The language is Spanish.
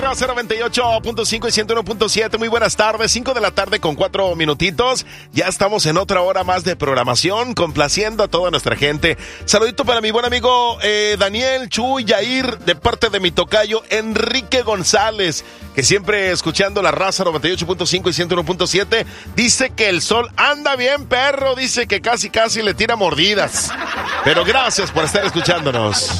Raza 98.5 y 101.7. Muy buenas tardes, 5 de la tarde con 4 minutitos. Ya estamos en otra hora más de programación, complaciendo a toda nuestra gente. Saludito para mi buen amigo Daniel, Chuy, Yair, de parte de mi tocayo Enrique González, que siempre escuchando la Raza 98.5 y 101.7, dice que el sol anda bien, perro, dice que casi le tira mordidas. Pero gracias por estar escuchándonos.